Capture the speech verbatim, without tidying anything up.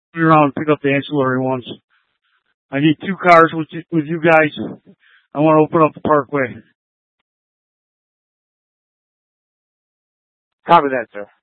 be around and pick up the ancillary ones. I need two cars with you, with you guys. I want to open up the parkway. Copy that, sir.